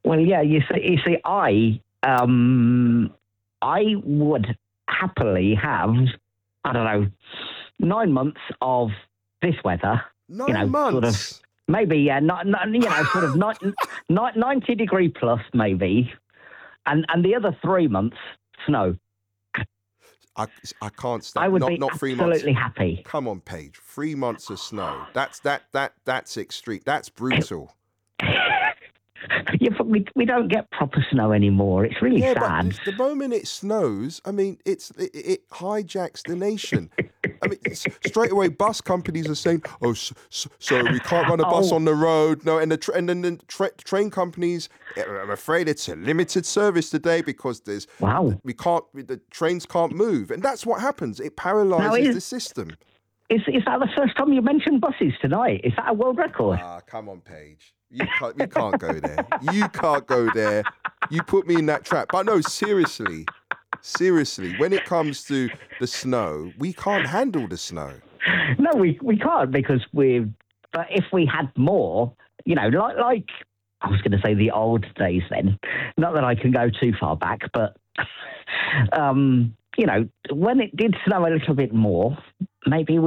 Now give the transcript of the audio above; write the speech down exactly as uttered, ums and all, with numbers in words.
Well, yeah, you see, you see, I, um, I would happily have, I don't know, nine months of this weather. Nine you know, months? Sort of, maybe, yeah, not, not, you know, sort of not, not ninety degree plus, maybe, and and the other three months snow. I, I can't stand. I would not, be not three months. absolutely happy. Come on, Paige. Three months of snow. That's that that that's extreme. That's brutal. Yeah, but we we don't get proper snow anymore. It's really Yeah, sad. but the moment it snows, I mean, it's it, it hijacks the nation. I mean, s- straight away, bus companies are saying, "Oh, so, so we can't run a bus Oh. on the road." No, and the tra- and then the tra- train companies, "Eh, I'm afraid it's a limited service today because there's Wow. we can't the trains can't move, and that's what happens. It paralyzes Now, is- the system. Is is that the first time you mentioned buses tonight? Is that a world record? Ah, come on, Paige. You can't. We can't go there. You can't go there. You put me in that trap. But no, seriously, seriously. When it comes to the snow, we can't handle the snow. No, we we can't because we. But if we had more, you know, like like I was going to say the old days. Then, not that I can go too far back, but um, you know, when it did snow a little bit more, maybe we.